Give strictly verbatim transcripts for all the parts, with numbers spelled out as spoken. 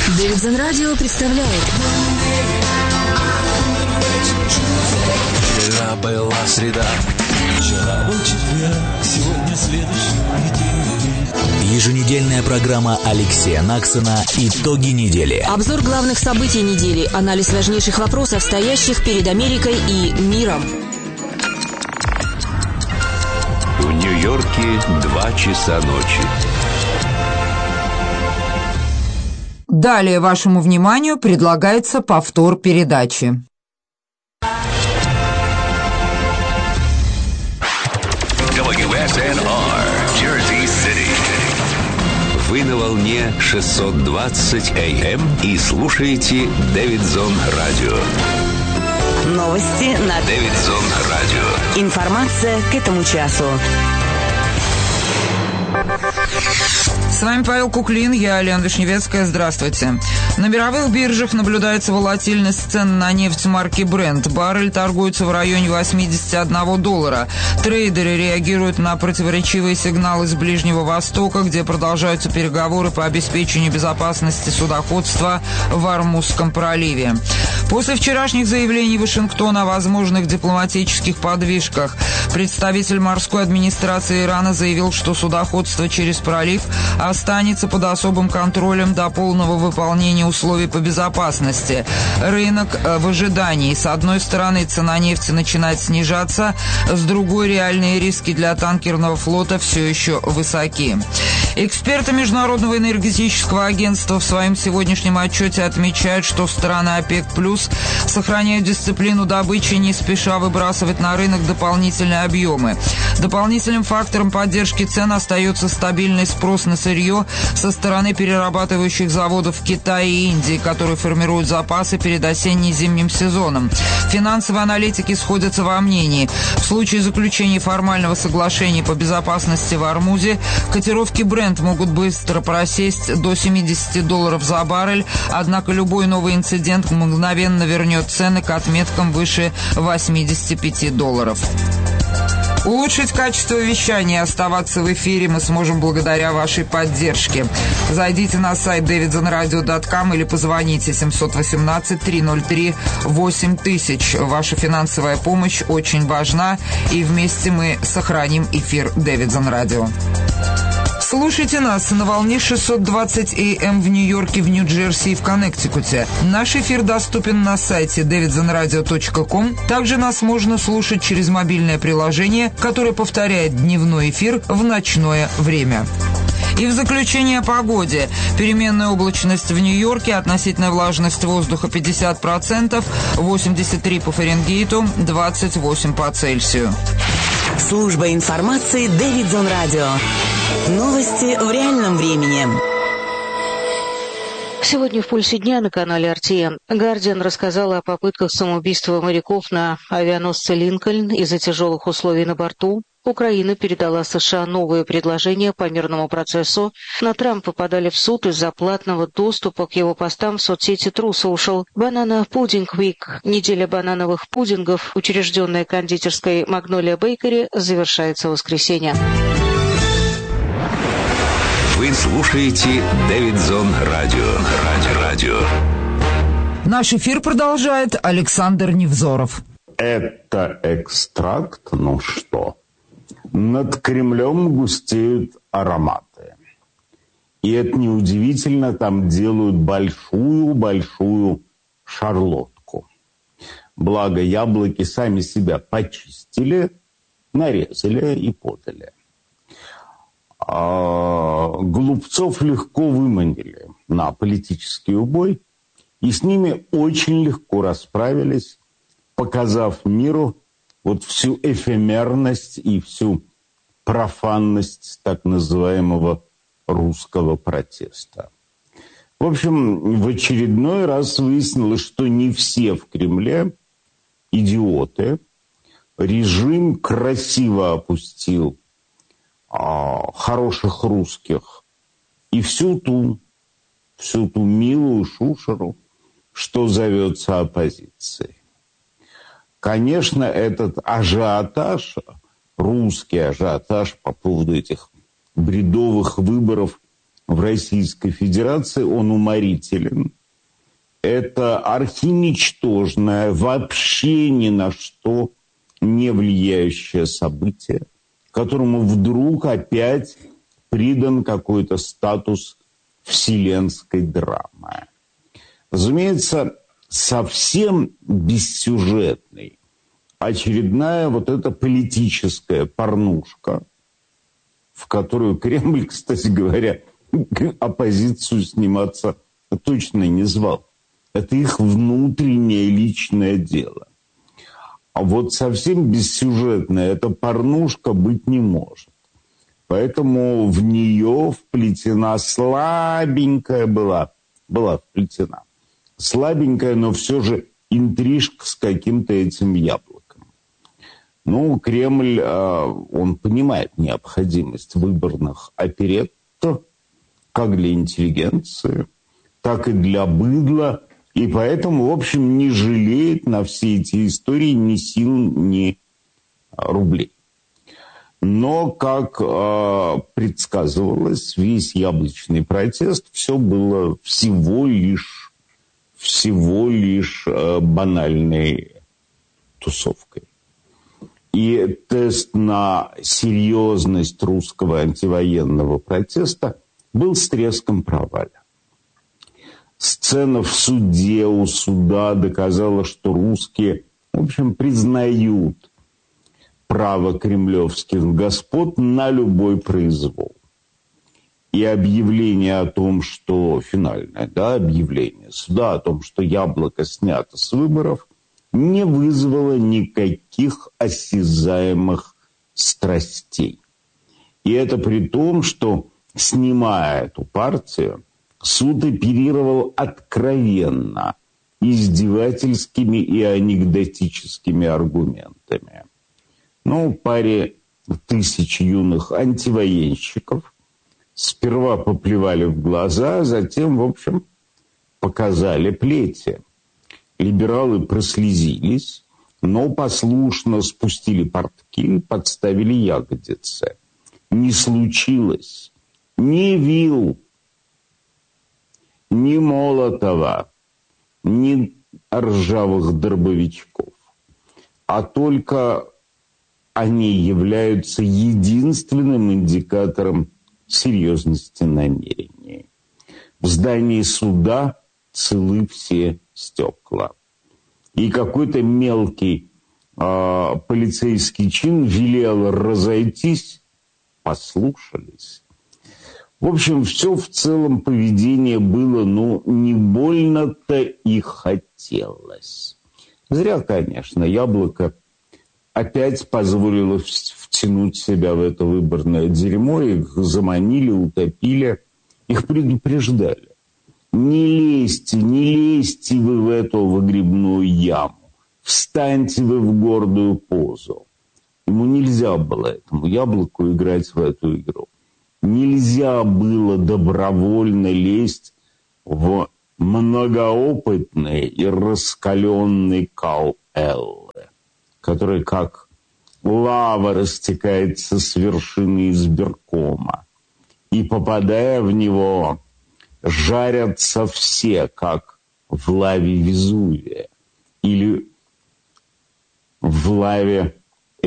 Дэвидсон Радио представляет. Вчера была среда, вчера был четверг, сегодня следующий день. Еженедельная программа Алексея Наксона «Итоги недели». Обзор главных событий недели, анализ важнейших вопросов, стоящих перед Америкой и миром. В Нью-Йорке два часа ночи. Далее вашему вниманию предлагается повтор передачи. дабл ю эс эн ар, Jersey City. Вы на волне шестьсот двадцать эй эм и слушаете Дэвидсон Радио. Новости на Дэвидсон Радио. Информация к этому часу. С вами Павел Куклин, я Лена Вишневецкая. Здравствуйте. На мировых биржах наблюдается волатильность цен на нефть марки Brent. Баррель торгуется в районе восемьдесят один доллара. Трейдеры реагируют на противоречивые сигналы с Ближнего Востока, где продолжаются переговоры по обеспечению безопасности судоходства в Ормузском проливе. После вчерашних заявлений Вашингтона о возможных дипломатических подвижках представитель морской администрации Ирана заявил, что судоходство через пролив останется под особым контролем до полного выполнения условий по безопасности. Рынок в ожидании. С одной стороны, цена нефти начинает снижаться, с другой, реальные риски для танкерного флота все еще высоки. Эксперты Международного энергетического агентства в своем сегодняшнем отчете отмечают, что страны ОПЕК+ сохраняют дисциплину добычи, не спеша выбрасывать на рынок дополнительные объемы. Дополнительным фактором поддержки цен остается стабильный спрос на сырье со стороны перерабатывающих заводов в Китае и Индии, которые формируют запасы перед осенне-зимним сезоном. Финансовые аналитики сходятся во мнении. В случае заключения формального соглашения по безопасности в Ормузе котировки Brent могут быстро просесть до семьдесят долларов за баррель, однако любой новый инцидент мгновенно вернет цены к отметкам выше восемьдесят пять долларов. Улучшить качество вещания и оставаться в эфире мы сможем благодаря вашей поддержке. Зайдите на сайт дэвидсон радио точка ком или позвоните семь один восемь три ноль три восемь тысяч. Ваша финансовая помощь очень важна, и вместе мы сохраним эфир Дэвидсон Радио. Слушайте нас на волне шестьсот двадцать эй эм в Нью-Йорке, в Нью-Джерси и в Коннектикуте. Наш эфир доступен на сайте дэвидсон радио точка ком. Также нас можно слушать через мобильное приложение, которое повторяет дневной эфир в ночное время. И в заключение о погоде. Переменная облачность в Нью-Йорке, относительная влажность воздуха пятьдесят процентов, восемьдесят три по Фаренгейту, двадцать восемь по Цельсию. Служба информации Дэвидсон Радио. Новости в реальном времени. Сегодня в «Пульсе дня» на канале эр ти эн «Гардиан» рассказала о попытках самоубийства моряков на авианосце «Линкольн» из-за тяжелых условий на борту. Украина передала США новые предложения по мирному процессу. На Трампа подали в суд из-за платного доступа к его постам в соцсети True Social. Банана Пудинг Week, неделя банановых пудингов, учрежденная кондитерской Magnolia Bakery, завершается в воскресенье. Вы слушаете Дэвидсон Радио. Радио. Радио. Наш эфир продолжает Александр Невзоров. Это экстракт, ну что? Над Кремлем густеют ароматы. И это неудивительно, там делают большую-большую шарлотку. Благо, яблоки сами себя почистили, нарезали и подали. А глупцов легко выманили на политический убой, и с ними очень легко расправились, показав миру вот всю эфемерность и всю профанность так называемого русского протеста. В общем, в очередной раз выяснилось, что не все в Кремле идиоты. Режим красиво опустил а, хороших русских и всю ту, всю ту милую шушеру, что зовется оппозицией. Конечно, этот ажиотаж, русский ажиотаж по поводу этих бредовых выборов в Российской Федерации, он уморителен. Это архиничтожное, вообще ни на что не влияющее событие, которому вдруг опять придан какой-то статус вселенской драмы. Разумеется, совсем бессюжетный. Очередная вот эта политическая порнушка, в которую Кремль, кстати говоря, оппозицию сниматься точно не звал. Это их внутреннее личное дело. А вот совсем бессюжетная эта порнушка быть не может. Поэтому в нее вплетена слабенькая была, была вплетена, слабенькая, но все же интрижка с каким-то этим яблоком. Ну, Кремль, он понимает необходимость выборных оперет, как для интеллигенции, так и для быдла, и поэтому, в общем, не жалеет на все эти истории ни сил, ни рублей. Но, как э, предсказывалось, весь яблочный протест, все было всего лишь, всего лишь э, банальной тусовкой. И тест на серьезность русского антивоенного протеста был с треском провален. Сцена в суде, у суда доказала, что русские, в общем, признают право кремлевских господ на любой произвол. И объявление о том, что финальное, да, объявление суда о том, что яблоко снято с выборов, не вызвало никаких осязаемых страстей. И это при том, что, снимая эту партию, суд оперировал откровенно издевательскими и анекдотическими аргументами. Ну, паре тысяч юных антивоенщиков сперва поплевали в глаза, а затем, в общем, показали плети. Либералы прослезились, но послушно спустили портки, подставили ягодицы. Не случилось ни вил, ни Молотова, ни ржавых дробовичков, а только они являются единственным индикатором серьезности намерений. В здании суда целы все стекла. И какой-то мелкий э, полицейский чин велел разойтись, послушались. В общем, все в целом поведение было, ну, не больно-то и хотелось. Зря, конечно, яблоко опять позволило втянуть себя в это выборное дерьмо. Их заманили, утопили, их предупреждали. Не лезьте, не лезьте вы в эту выгребную яму. Встаньте вы в гордую позу. Ему нельзя было, этому яблоку, играть в эту игру. Нельзя было добровольно лезть в многоопытный и раскаленный кал Эллы, который как лава растекается с вершины избиркома. И, попадая в него, жарятся все, как в лаве Везувия или в лаве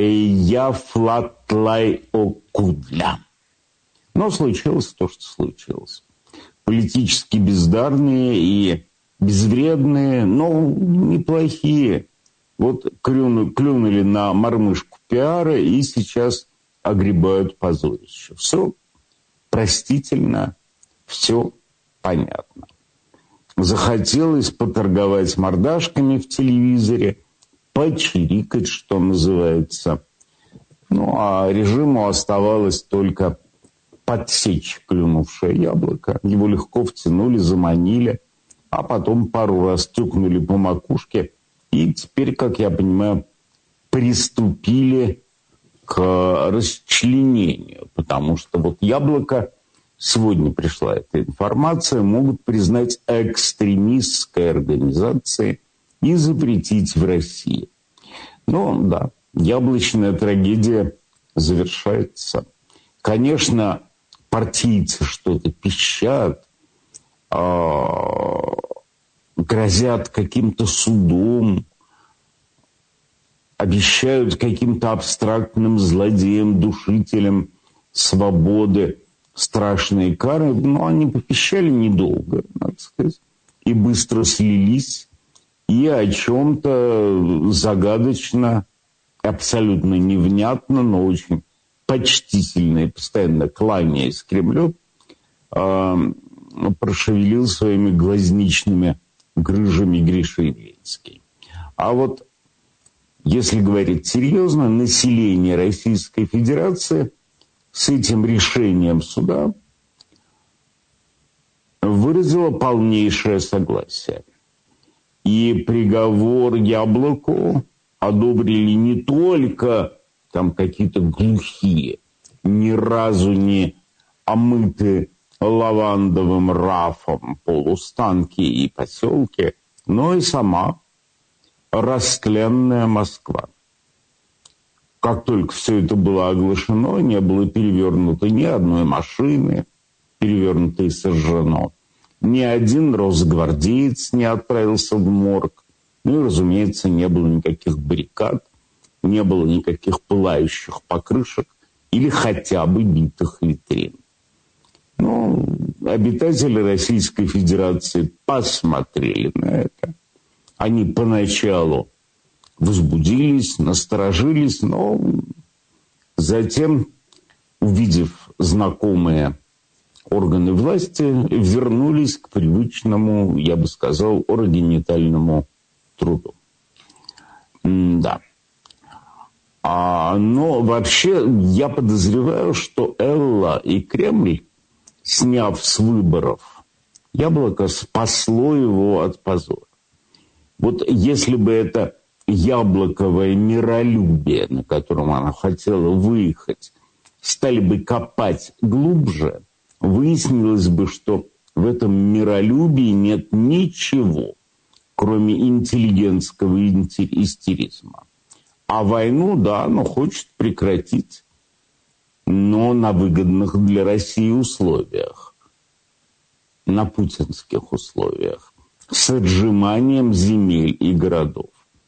Эйяфлатлай-Окудля. Но случилось то, что случилось. Политически бездарные и безвредные, но неплохие. Вот клюнули, клюнули на мормышку пиара и сейчас огребают позорище. Все простительно, все понятно. Захотелось поторговать мордашками в телевизоре, почирикать, что называется. Ну, а режиму оставалось только подсечь клюнувшее яблоко. Его легко втянули, заманили, а потом пару раз тюкнули по макушке. И теперь, как я понимаю, приступили к расчленению. Потому что вот яблоко, сегодня пришла эта информация, могут признать экстремистской организацией и запретить в России. Ну, да, яблочная трагедия завершается. Конечно, партийцы что-то пищат, грозят каким-то судом, обещают каким-то абстрактным злодеям, душителям свободы страшные кары, но они попищали недолго, надо сказать, и быстро слились, и о чем-то загадочно, абсолютно невнятно, но очень почтительно и постоянно кланяясь Кремлю, прошевелил своими глазничными грыжами Гриша Явлинский. А вот, если говорить серьезно, население Российской Федерации с этим решением суда выразило полнейшее согласие. И приговор Яблоку одобрили не только там какие-то глухие, ни разу не омытые лавандовым рафом полустанки и поселки, но и сама раскленная Москва. Как только все это было оглашено, не было перевернуто ни одной машины, перевернуто и сожжено. Ни один росгвардеец не отправился в морг. Ну и, разумеется, не было никаких баррикад, не было никаких пылающих покрышек или хотя бы битых витрин. Ну, обитатели Российской Федерации посмотрели на это. Они поначалу возбудились, насторожились, но затем, увидев знакомые органы власти, вернулись к привычному, я бы сказал, оргенитальному труду. Да. А, но вообще я подозреваю, что Элла и Кремль, сняв с выборов Яблоко, спасло его от позора. Вот если бы это яблоковое миролюбие, на котором она хотела выехать, стали бы копать глубже, выяснилось бы, что в этом миролюбии нет ничего, кроме интеллигентского истеризма. А войну, да, она хочет прекратить, но на выгодных для России условиях, на путинских условиях, с отжиманием земель и городов.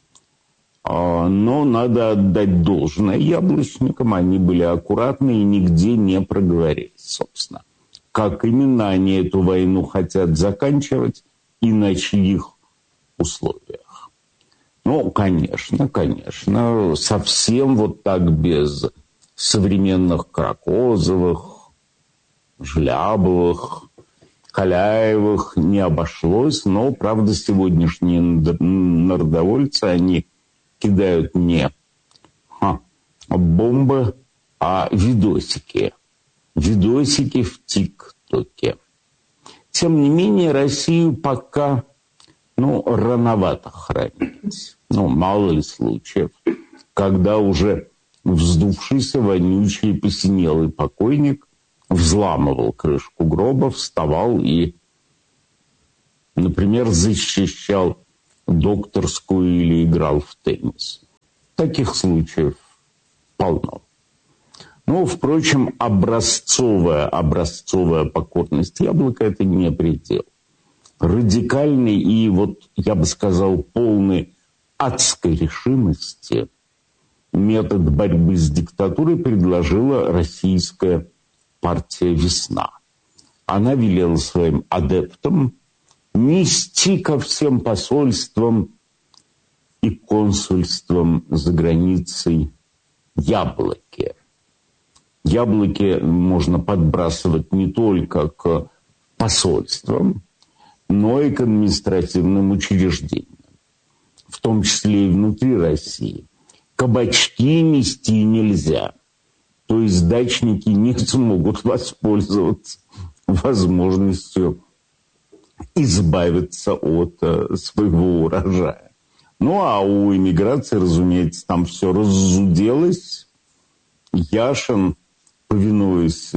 Но надо отдать должное яблочникам, они были аккуратны и нигде не проговорились, собственно. Как именно они эту войну хотят заканчивать и на чьих условиях. Ну, конечно, конечно, совсем вот так без современных Кракозовых, Жлябовых, Каляевых не обошлось, но, правда, сегодняшние народовольцы, они кидают не ха, бомбы, а видосики. Видосики в ТикТоке. Тем не менее, Россию пока, ну, рановато хранить. Ну, мало ли случаев, когда уже вздувшийся, вонючий, посинелый покойник взламывал крышку гроба, вставал и, например, защищал докторскую или играл в теннис. Таких случаев полно. Но, впрочем, образцовая, образцовая покорность Яблока – это не предел. Радикальный и, вот я бы сказал, полный адской решимости метод борьбы с диктатурой предложила российская партия «Весна». Она велела своим адептам нести ко всем посольствам и консульствам за границей яблоки. Яблоки можно подбрасывать не только к посольствам, но и к административным учреждениям, в том числе и внутри России. Кабачки нести нельзя. То есть дачники не смогут воспользоваться возможностью избавиться от э, своего урожая. Ну, а у иммиграции, разумеется, там все разуделось. Яшин, повинуясь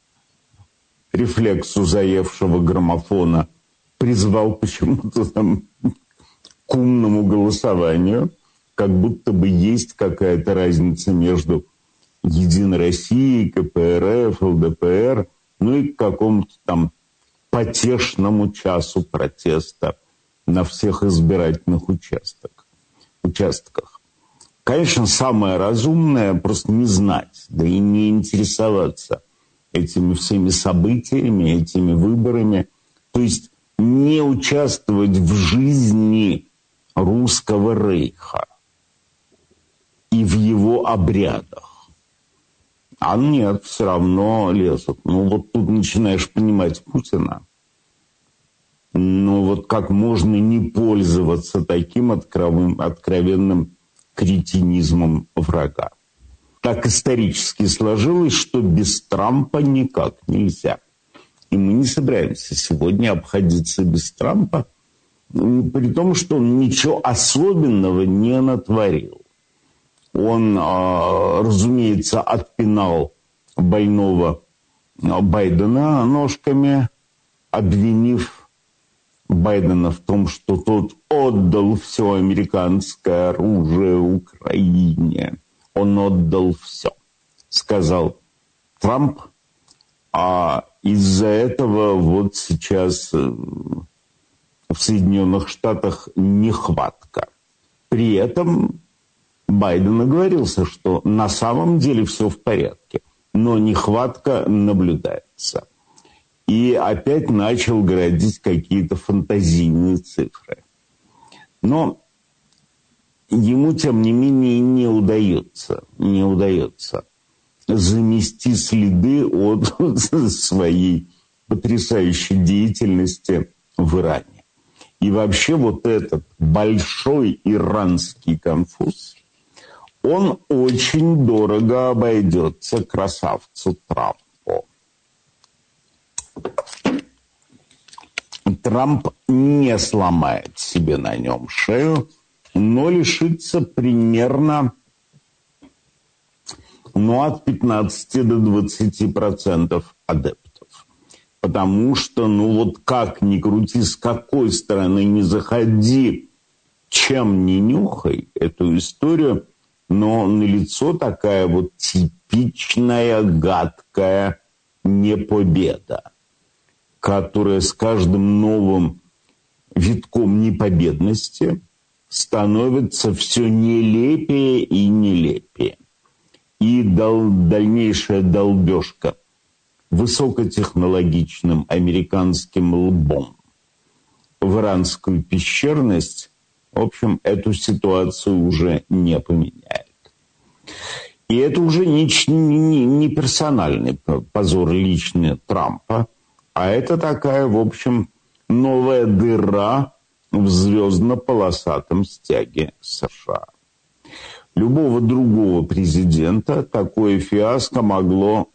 рефлексу заевшего граммофона, призвал почему-то там к умному голосованию, как будто бы есть какая-то разница между Единой Россией, ка пэ эр эф, эл дэ пэ эр ну и к какому-то там потешному часу протеста на всех избирательных участках. участках. Конечно, самое разумное просто не знать, да и не интересоваться этими всеми событиями, этими выборами. То есть не участвовать в жизни русского рейха и в его обрядах. А нет, все равно лезут. Ну вот тут начинаешь понимать Путина. Ну вот как можно не пользоваться таким откровенным, откровенным кретинизмом врага. Так исторически сложилось, что без Трампа никак нельзя. И мы не собираемся сегодня обходиться без Трампа, при том, что он ничего особенного не натворил. Он, разумеется, отпинал больного Байдена ножками, обвинив Байдена в том, что тот отдал все американское оружие Украине. Он отдал все, сказал Трамп. А из-за этого вот сейчас в Соединенных Штатах нехватка. При этом Байден оговорился, что на самом деле все в порядке, но нехватка наблюдается. И опять начал городить какие-то фантазийные цифры. Но ему, тем не менее, не удается, не удается замести следы от своей потрясающей деятельности в Иране. И вообще вот этот большой иранский конфуз, он очень дорого обойдется красавцу Трампу. Трамп не сломает себе на нем шею, но лишится примерно ну, от пятнадцати до двадцати процентов адептов. Потому что, ну вот как ни крути, с какой стороны ни заходи, чем ни нюхай эту историю, но налицо такая вот типичная гадкая непобеда, которая с каждым новым витком непобедности становится все нелепее и нелепее. И дал, дальнейшая долбежка высокотехнологичным американским лбом в иранскую пещерность, в общем, эту ситуацию уже не поменяет. И это уже не, не, не персональный позор личный Трампа, а это такая, в общем, новая дыра в звездно-полосатом стяге США. Любого другого президента такое фиаско могло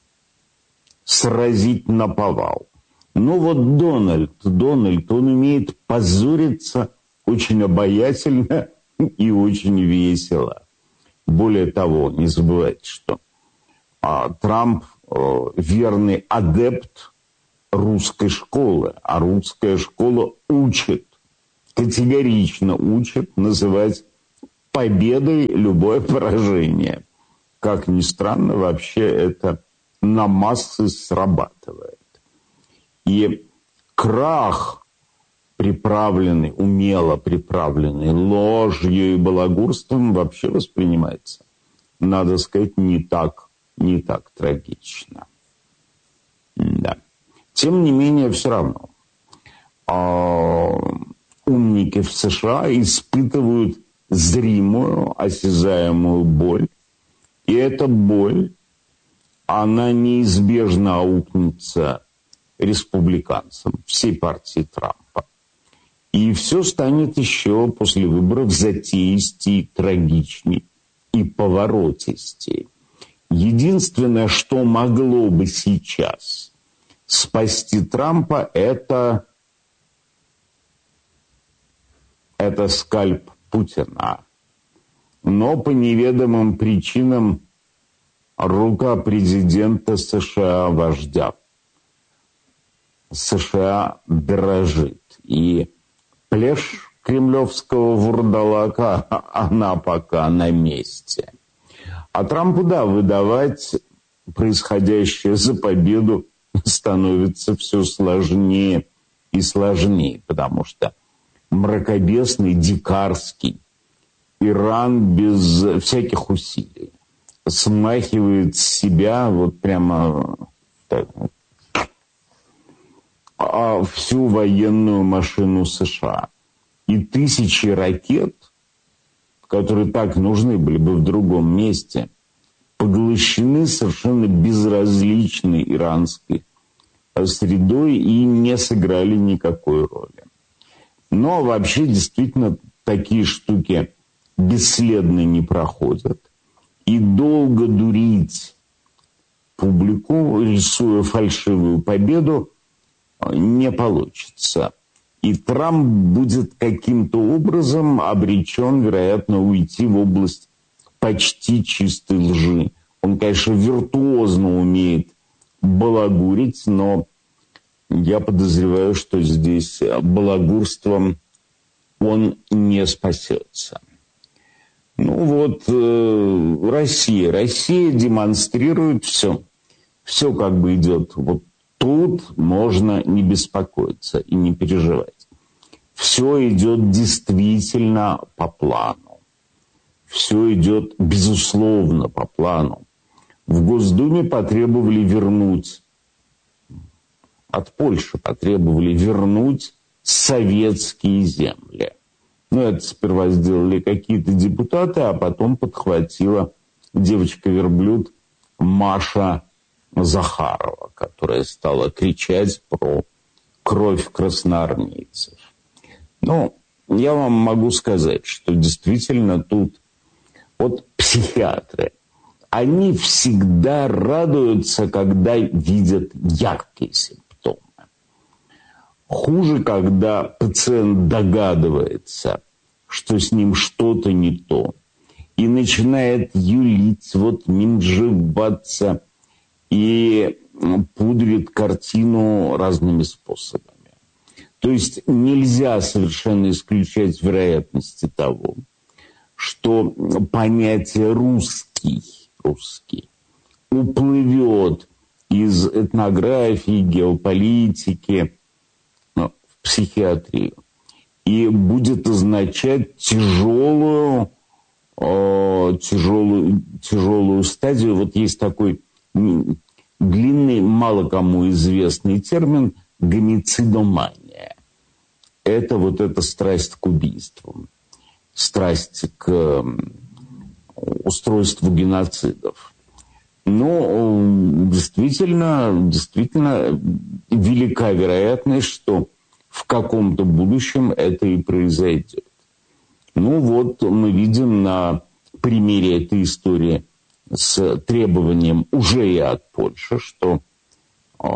сразить наповал. Но вот Дональд, Дональд, он умеет позориться очень обаятельно и очень весело. Более того, не забывайте, что а, Трамп а, верный адепт русской школы, а русская школа учит, категорично учит называть победой любое поражение. Как ни странно, вообще это на массы срабатывает. И крах, приправленный, умело приправленный ложью и балагурством, вообще воспринимается, надо сказать, не так, не так трагично. Да. Тем не менее, все равно а, умники в США испытывают зримую, осязаемую боль. И эта боль, она неизбежно аукнется республиканцам, всей партии Трампа. И все станет еще после выборов затеистей, трагичней и поворотистей. Единственное, что могло бы сейчас спасти Трампа, это, это скальп Путина. Но по неведомым причинам рука президента США, вождя США, дрожит. И плешь кремлевского вурдалака, она пока на месте. А Трампу, да, выдавать происходящее за победу становится все сложнее и сложнее, потому что мракобесный, дикарский Иран без всяких усилий смахивает с себя вот прямо так, а всю военную машину США. И тысячи ракет, которые так нужны были бы в другом месте, поглощены совершенно безразличной иранской средой и не сыграли никакой роли. Но вообще действительно такие штуки бесследно не проходят. И долго дурить публику, рисуя фальшивую победу, не получится. И Трамп будет каким-то образом обречен, вероятно, уйти в область почти чистой лжи. Он, конечно, виртуозно умеет балагурить, но я подозреваю, что здесь балагурством он не спасется. Ну вот, э, Россия. Россия демонстрирует все. Все как бы идет. Вот тут можно не беспокоиться и не переживать. Все идет действительно по плану. Все идет, безусловно, по плану. В Госдуме потребовали вернуть, от Польши потребовали вернуть советские земли. Ну, это сперва сделали какие-то депутаты, а потом подхватила девочка-верблюд Маша Захарова, которая стала кричать про кровь красноармейцев. Ну, я вам могу сказать, что действительно тут вот психиатры, они всегда радуются, когда видят яркие симптомы. Хуже, когда пациент догадывается, что с ним что-то не то, и начинает юлить, вот менжеваться, и пудрит картину разными способами. То есть нельзя совершенно исключать вероятности того, что понятие «русский», «русский» уплывет из этнографии, геополитики, психиатрию и будет означать тяжелую, э, тяжелую, тяжелую стадию. Вот есть такой длинный, мало кому известный термин гомицидомания. Это вот эта страсть к убийствам, страсть к устройству геноцидов. Но действительно, действительно велика вероятность, что в каком-то будущем это и произойдет. Ну вот мы видим на примере этой истории с требованием уже и от Польши, что э,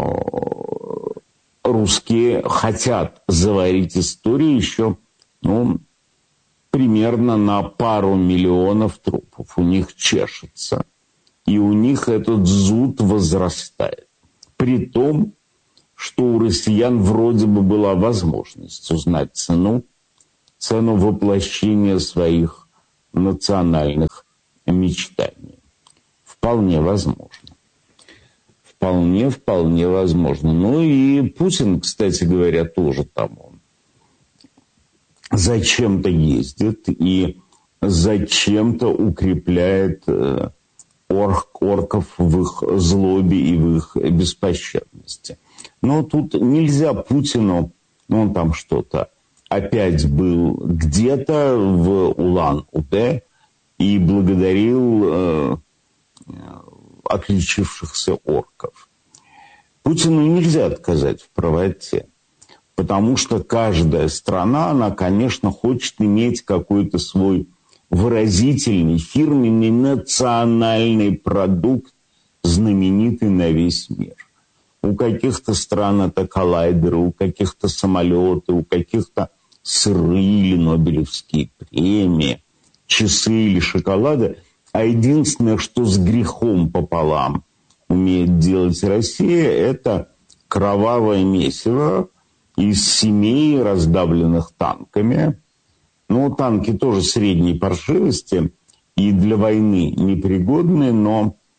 русские хотят заварить историю еще ну, примерно на пару миллионов трупов. У них чешется. И у них этот зуд возрастает. При том, что у россиян вроде бы была возможность узнать цену, цену воплощения своих национальных мечтаний. Вполне возможно. Вполне, вполне возможно. Ну и Путин, кстати говоря, тоже там он зачем-то ездит и зачем-то укрепляет э, орк, орков в их злобе и в их беспощадности. Но тут нельзя Путину, ну он там что-то опять был где-то в Улан-Удэ и благодарил э, отличившихся орков. Путину нельзя отказать в правоте, потому что каждая страна, она, конечно, хочет иметь какой-то свой выразительный, фирменный, национальный продукт, знаменитый на весь мир. У каких-то стран это коллайдеры, у каких-то самолеты, у каких-то сыры или нобелевские премии, часы или шоколады. А единственное, что с грехом пополам умеет делать Россия, это кровавое месиво из семей, раздавленных танками. Ну, танки тоже средней паршивости и для войны непригодны, но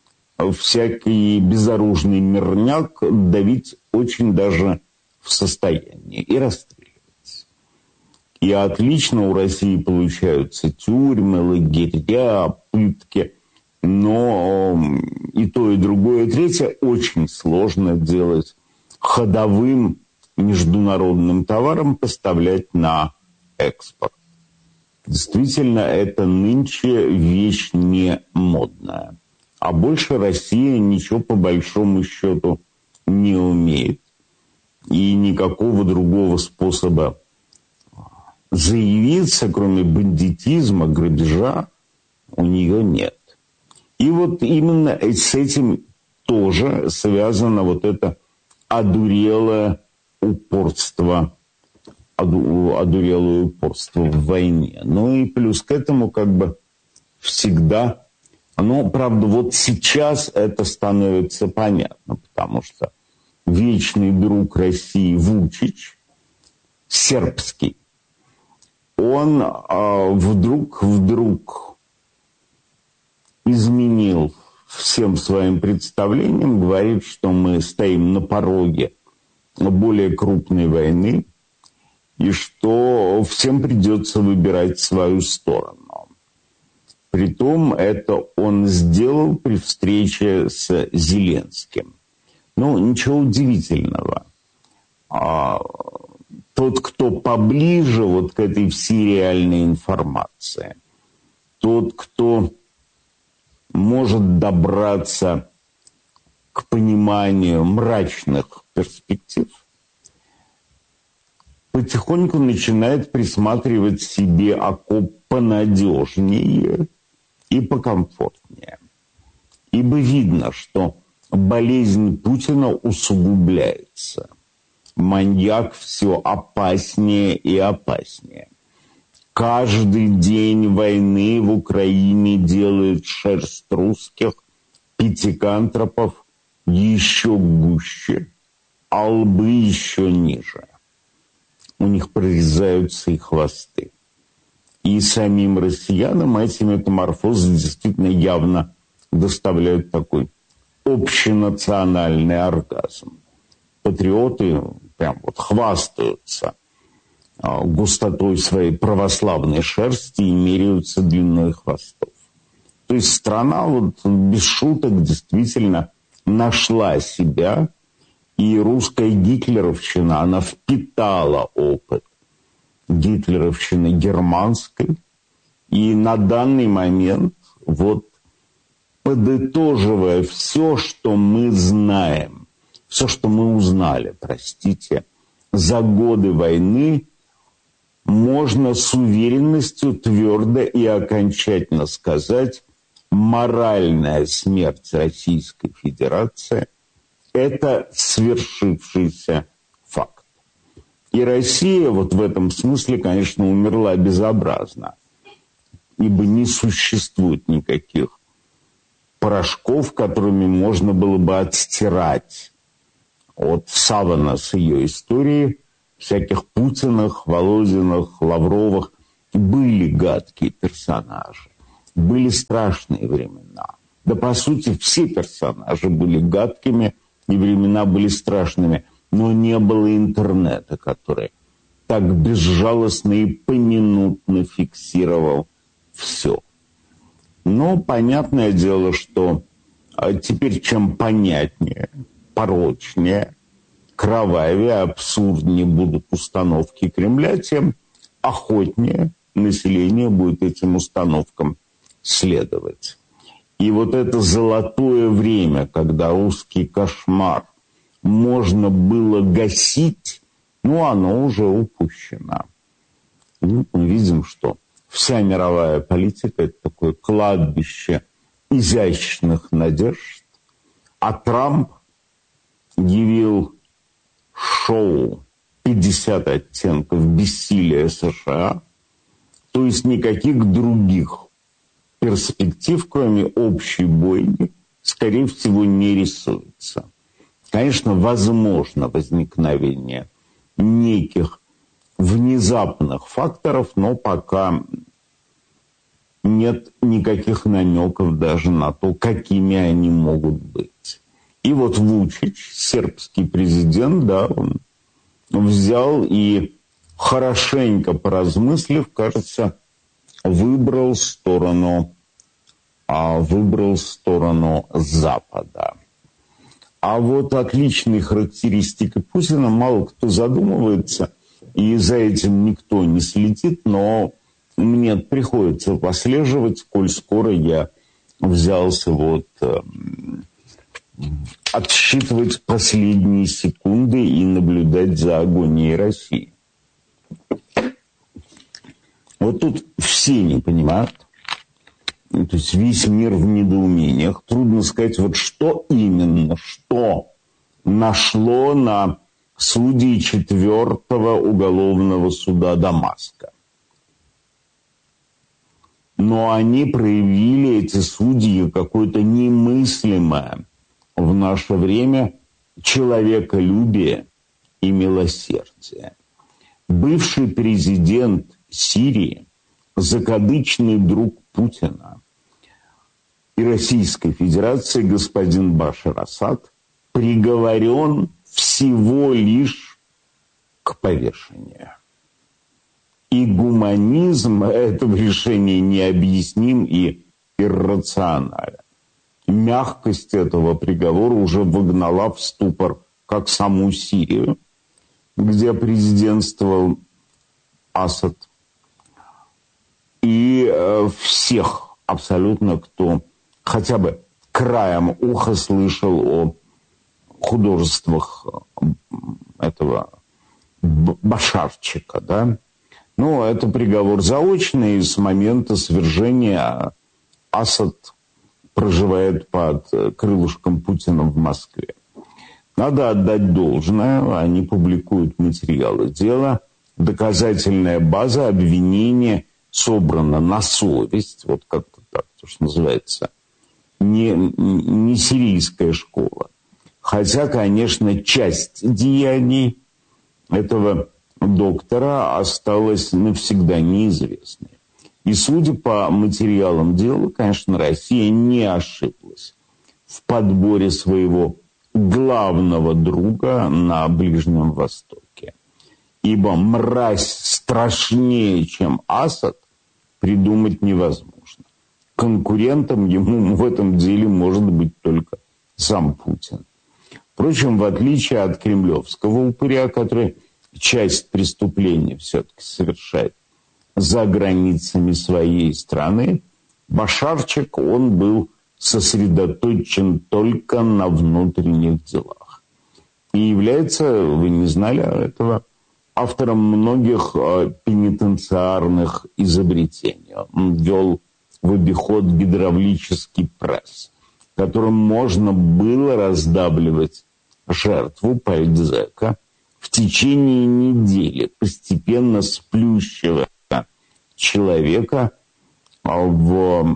всякий безоружный мирняк давить очень даже в состоянии и расстреливать. И отлично у России получаются тюрьмы, лагеря, пытки, но и то, и другое, и третье очень сложно делать ходовым международным товаром, поставлять на экспорт. Действительно, это нынче вещь не модная. А больше Россия ничего по большому счету не умеет. И никакого другого способа заявиться, кроме бандитизма, грабежа, у нее нет. И вот именно с этим тоже связано вот это одурелое упорство, одурелое упорство в войне. Ну и плюс к этому как бы всегда, ну, правда, вот сейчас это становится понятно, потому что вечный друг России Вучич, сербский, он а, вдруг, вдруг изменил всем своим представлениям, говорит, что мы стоим на пороге более крупной войны, и что всем придется выбирать свою сторону. Притом это он сделал при встрече с Зеленским. Ну, ничего удивительного. А, тот, кто поближе вот к этой всей реальной информации, тот, кто может добраться к пониманию мрачных перспектив, потихоньку начинает присматривать себе окоп понадежнее и покомфортнее. Ибо видно, что болезнь Путина усугубляется. Маньяк все опаснее и опаснее. Каждый день войны в Украине делает шерсть русских пятикантропов еще гуще, а лбы еще ниже. У них прорезаются и хвосты. И самим россиянам эти метаморфозы действительно явно доставляют такой общенациональный оргазм. Патриоты прям вот хвастаются густотой своей православной шерсти и меряются длиной хвостов. То есть страна вот без шуток действительно нашла себя, и русская гитлеровщина, она впитала опыт гитлеровщины германской, и на данный момент, вот подытоживая все, что мы знаем, все, что мы узнали, простите, за годы войны, можно с уверенностью твердо и окончательно сказать, моральная смерть Российской Федерации – это свершившийся факт. И Россия вот в этом смысле, конечно, умерла безобразно, ибо не существует никаких порошков, которыми можно было бы отстирать от савана с ее истории всяких Путиных, Володиных, Лавровых. Были гадкие персонажи, были страшные времена. Да, по сути, все персонажи были гадкими, и времена были страшными. Но не было интернета, который так безжалостно и поминутно фиксировал все. Но понятное дело, что теперь чем понятнее, порочнее, кровавее, абсурднее будут установки Кремля, тем охотнее население будет этим установкам следовать. И вот это золотое время, когда русский кошмар можно было гасить, ну, оно уже упущено. И мы видим, что вся мировая политика – это такое кладбище изящных надежд, а Трамп явил шоу пятьдесят оттенков бессилия США, то есть никаких других перспектив, кроме общей бойни, скорее всего, не рисуется. Конечно, возможно возникновение неких внезапных факторов, но пока нет никаких намеков даже на то, какими они могут быть. И вот Вучич, сербский президент, да, он взял и, хорошенько поразмыслив, кажется, выбрал сторону, а, выбрал сторону Запада. А вот отличной характеристикой Путина мало кто задумывается, и за этим никто не следит, но мне приходится послеживать, сколь скоро я взялся вот э, отсчитывать последние секунды и наблюдать за агонией России. Вот тут все не понимают. То есть весь мир в недоумениях. Трудно сказать, вот что именно, что нашло на судей четвертого уголовного суда Дамаска. Но они проявили, эти судьи, какое-то немыслимое в наше время человеколюбие и милосердие. Бывший президент Сирии, закадычный друг Путина и Российской Федерации господин Башар Асад приговорен всего лишь к повешению. И гуманизм этого решения необъясним и иррационален. Мягкость этого приговора уже выгнала в ступор как саму Сирию, где президентствовал Асад, и э, всех абсолютно, кто хотя бы краем уха слышал о художествах этого Башарчика, да. Ну, это приговор заочный, и с момента свержения Асад проживает под крылышком Путина в Москве. Надо отдать должное, они публикуют материалы дела, доказательная база обвинения собрана на совесть, вот как-то так, то, что называется, не, не сирийская школа. Хотя, конечно, часть деяний этого доктора осталась навсегда неизвестной. И судя по материалам дела, конечно, Россия не ошиблась в подборе своего главного друга на Ближнем Востоке. Ибо мразь страшнее, чем Асад, придумать невозможно. Конкурентом ему в этом деле может быть только сам Путин. Впрочем, в отличие от кремлевского упыря, который часть преступления все-таки совершает за границами своей страны, Башарчик, он был сосредоточен только на внутренних делах. И является, вы не знали этого, автором многих пенитенциарных изобретений. Он ввел в обиход гидравлический пресс, которым можно было раздавливать жертву политзека в течение недели, постепенно сплющивая человека в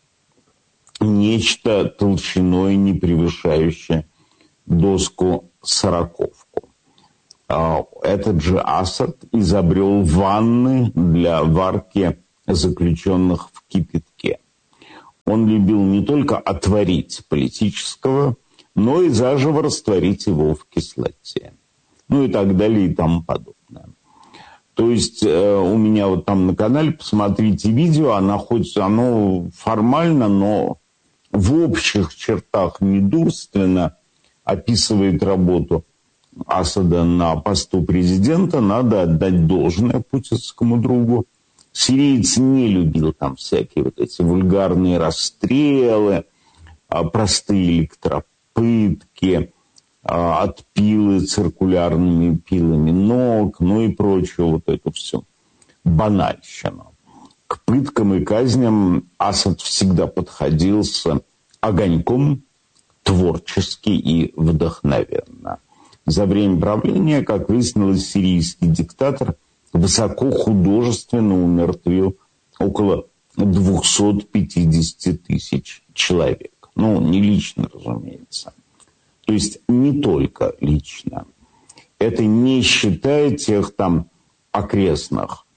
нечто толщиной, не превышающее доску сороковку. Этот же Асад изобрел ванны для варки заключенных в кипятке. Он любил не только отварить политического, но и заживо растворить его в кислоте. Ну и так далее и тому подобное. То есть э, у меня вот там на канале, посмотрите видео, оно хоть оно формально, но в общих чертах недурственно описывает работу Асада на посту президента. Надо отдать должное путинскому другу. Сириец не любил там всякие вот эти вульгарные расстрелы, простые электропытки, отпилы циркулярными пилами ног, ну и прочее вот это все банальщину. К пыткам и казням Асад всегда подходил с огоньком, творчески и вдохновенно. За время правления, как выяснилось, сирийский диктатор высоко художественно умертвил около двести пятьдесят тысяч человек. Ну, не лично, разумеется. То есть не только лично. Это не считая тех там окрестных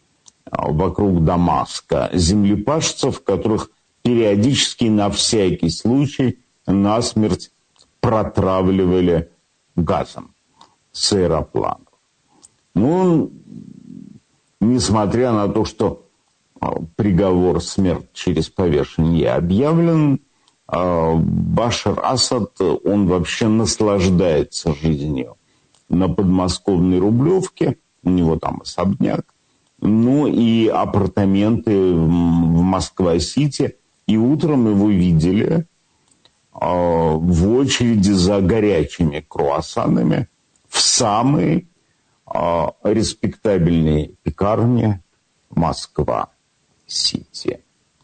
вокруг Дамаска землепашцев, которых периодически на всякий случай насмерть протравливали газом с аэропланов. Ну, несмотря на то, что приговор смерти через повешение объявлен, Башар Асад, он вообще наслаждается жизнью на подмосковной Рублевке, у него там особняк, ну и апартаменты в Москва-Сити. И утром его видели в очереди за горячими круассанами в самой респектабельной пекарне Москва-Сити.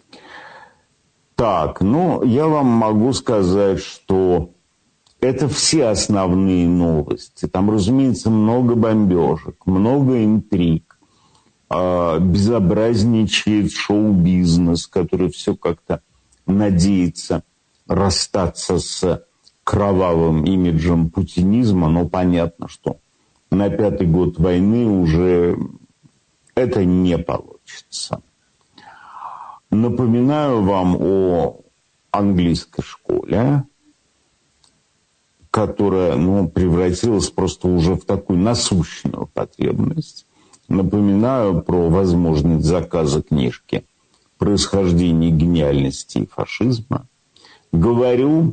Так, ну, я вам могу сказать, что это все основные новости. Там, разумеется, много бомбежек, много интриг. Безобразничает шоу-бизнес, который все как-то надеется расстаться с кровавым имиджем путинизма. Но понятно, что на пятый год войны уже это не получится. Напоминаю вам о английской школе, которая, ну, превратилась просто уже в такую насущную потребность. Напоминаю про возможность заказа книжки «Происхождение гениальности и фашизма». Говорю: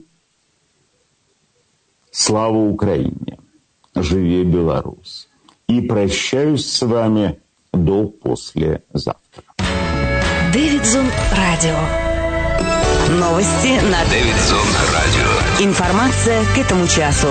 слава Украине! Живе Беларусь! И прощаюсь с вами до послезавтра. Дэвидзон Радио. Новости на Дэвидзон Радио. Информация к этому часу.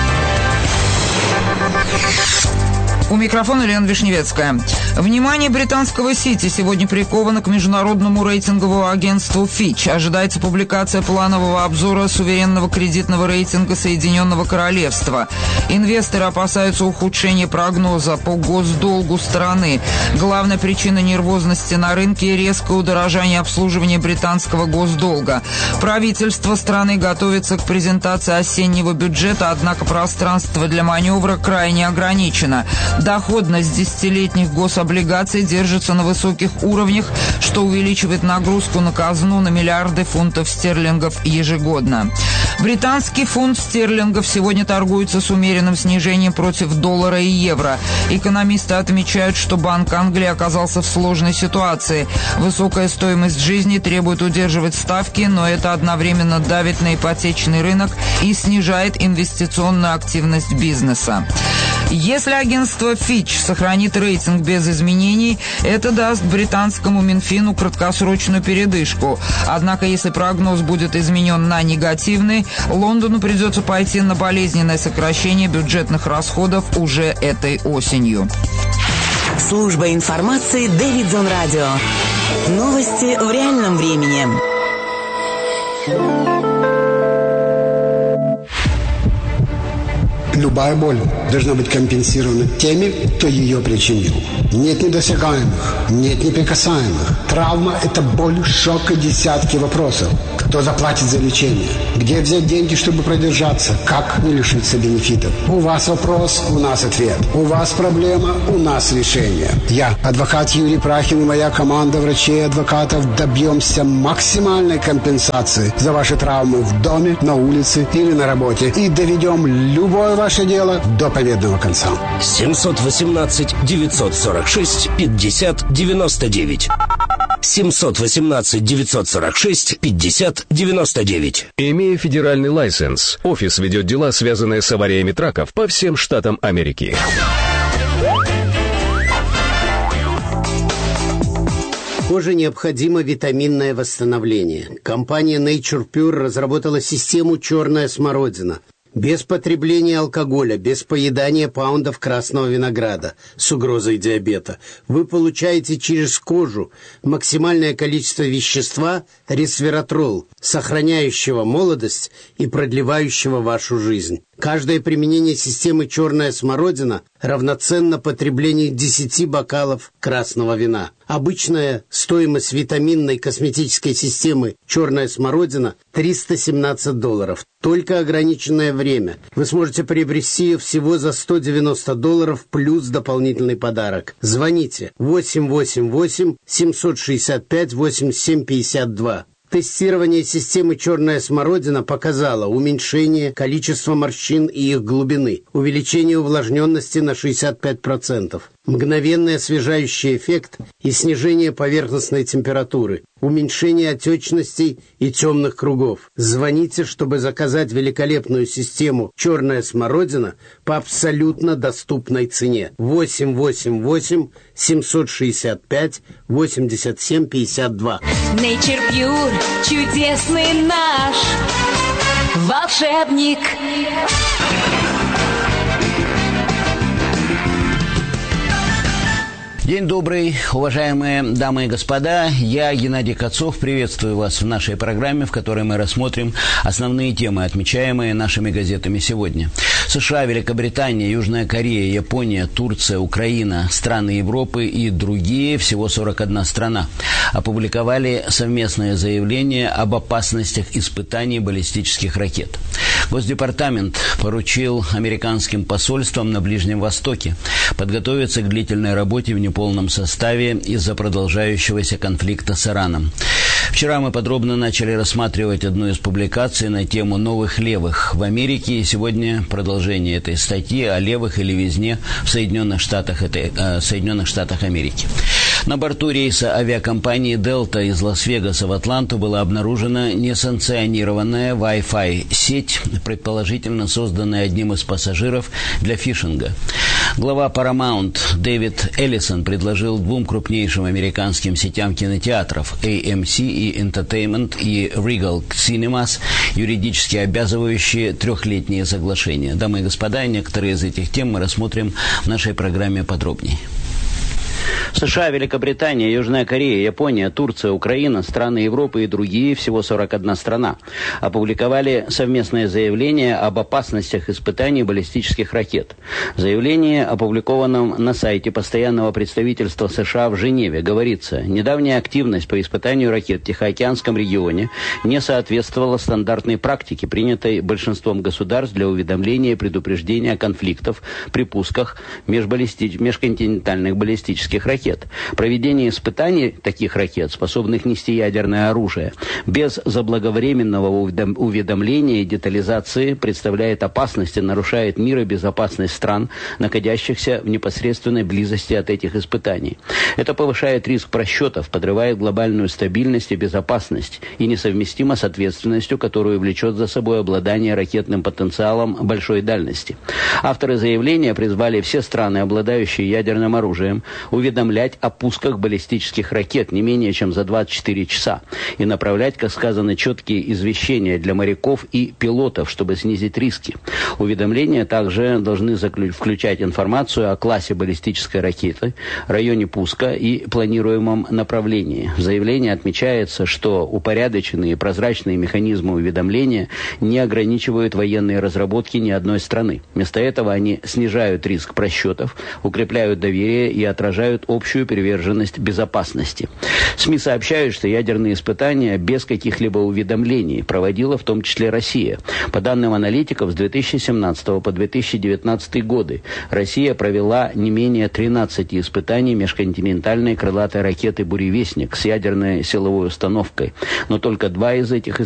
У микрофона Лена Вишневецкая. Внимание британского Сити сегодня приковано к международному рейтинговому агентству Fitch. Ожидается публикация планового обзора суверенного кредитного рейтинга Соединенного Королевства. Инвесторы опасаются ухудшения прогноза по госдолгу страны. Главная причина нервозности на рынке – резкое удорожание обслуживания британского госдолга. Правительство страны готовится к презентации осеннего бюджета, однако пространство для маневра крайне ограничено. Доходность десятилетних гособлигаций держится на высоких уровнях, что увеличивает нагрузку на казну на миллиарды фунтов стерлингов ежегодно. Британский фунт стерлингов сегодня торгуется с умеренным снижением против доллара и евро. Экономисты отмечают, что Банк Англии оказался в сложной ситуации. Высокая стоимость жизни требует удерживать ставки, но это одновременно давит на ипотечный рынок и снижает инвестиционную активность бизнеса. Если агентство Fitch сохранит рейтинг без изменений, это даст британскому Минфину краткосрочную передышку. Однако, если прогноз будет изменен на негативный, Лондону придется пойти на болезненное сокращение бюджетных расходов уже этой осенью. Служба информации Дэвидзон Радио. Новости в реальном времени. Любая боль должна быть компенсирована теми, кто ее причинил. Нет недосягаемых, нет неприкасаемых. Травма – это боль, шок и десятки вопросов. Кто заплатит за лечение? Где взять деньги, чтобы продержаться? Как не лишиться бенефитов? У вас вопрос, у нас ответ. У вас проблема, у нас решение. Я, адвокат Юрий Прахин и моя команда врачей и адвокатов добьемся максимальной компенсации за ваши травмы в доме, на улице или на работе. И доведем любое ваше дело до победного конца. семьсот восемнадцать девятьсот сорок шесть пятьдесят девяносто девять. семьсот восемнадцать девятьсот сорок шесть пятьдесят девяносто девять. Имея федеральный лайсенс, офис ведет дела, связанные с авариями траков по всем штатам Америки. Коже необходимо витаминное восстановление. Компания Nature Pure разработала систему «Черная смородина». Без потребления алкоголя, без поедания паундов красного винограда с угрозой диабета. Вы получаете через кожу максимальное количество вещества ресвератрол, сохраняющего молодость и продлевающего вашу жизнь. Каждое применение системы «Черная смородина» равноценно потреблению десяти бокалов красного вина. Обычная стоимость витаминной косметической системы «Черная смородина» – триста семнадцать долларов. Только ограниченное время. Вы сможете приобрести ее всего за сто девяносто долларов плюс дополнительный подарок. Звоните восемь восемь восемь семь шесть пять восемь семь пять два. Тестирование системы «Черная смородина» показало уменьшение количества морщин и их глубины, увеличение увлажненности на шестьдесят пять процентов, мгновенный освежающий эффект и снижение поверхностной температуры, уменьшение отечностей и темных кругов. Звоните, чтобы заказать великолепную систему «Черная смородина» по абсолютно доступной цене. восемь восемь восемь семь шесть пять восемь семь пять два. Nature Pure, чудесный наш волшебник. День добрый, уважаемые дамы и господа. Я, Геннадий Кацов, приветствую вас в нашей программе, в которой мы рассмотрим основные темы, отмечаемые нашими газетами сегодня. США, Великобритания, Южная Корея, Япония, Турция, Украина, страны Европы и другие, всего сорок одна страна, опубликовали совместное заявление об опасностях испытаний баллистических ракет. Госдепартамент поручил американским посольствам на Ближнем Востоке подготовиться к длительной работе в неполном составе из-за продолжающегося конфликта с Ираном. Вчера мы подробно начали рассматривать одну из публикаций на тему новых левых в Америке, и сегодня продолжение этой статьи о левых и левизне в Соединенных Штатах, этой, э, Соединенных Штатах Америки. На борту рейса авиакомпании «Делта» из Лас-Вегаса в Атланту была обнаружена несанкционированная Wi-Fi сеть, предположительно созданная одним из пассажиров для фишинга. Глава Paramount Дэвид Эллисон предложил двум крупнейшим американским сетям кинотеатров эй эм си и Entertainment и Regal Cinemas юридически обязывающие трехлетние соглашения. Дамы и господа, некоторые из этих тем мы рассмотрим в нашей программе подробнее. США, Великобритания, Южная Корея, Япония, Турция, Украина, страны Европы и другие, всего сорок одна страна, опубликовали совместное заявление об опасностях испытаний баллистических ракет. В заявлении, опубликованном на сайте постоянного представительства США в Женеве, говорится: недавняя активность по испытанию ракет в Тихоокеанском регионе не соответствовала стандартной практике, принятой большинством государств для уведомления и предупреждения конфликтов при пусках межбаллисти... межконтинентальных баллистических ракет. Проведение испытаний таких ракет, способных нести ядерное оружие, без заблаговременного уведомления и детализации представляет опасность и нарушает мир и безопасность стран, находящихся в непосредственной близости от этих испытаний. Это повышает риск просчетов, подрывает глобальную стабильность и безопасность и несовместимо с ответственностью, которую влечет за собой обладание ракетным потенциалом большой дальности. Авторы заявления призвали все страны, обладающие ядерным оружием, уведомлять о пусках баллистических ракет не менее чем за двадцать четыре часа и направлять, как сказано, четкие извещения для моряков и пилотов, чтобы снизить риски. Уведомления также должны заклю- включать информацию о классе баллистической ракеты, районе пуска и планируемом направлении. В заявлении отмечается, что упорядоченные и прозрачные механизмы уведомления не ограничивают военные разработки ни одной страны. Вместо этого они снижают риск просчетов, укрепляют доверие и отражают общую приверженность безопасности. СМИ сообщают, что ядерные испытания без каких-либо уведомлений проводила в том числе Россия. По данным аналитиков, с две тысячи семнадцатого по две тысячи девятнадцатый годы Россия провела не менее тринадцати испытаний межконтинентальной крылатой ракеты «Буревестник» с ядерной силовой установкой. Но только два из этих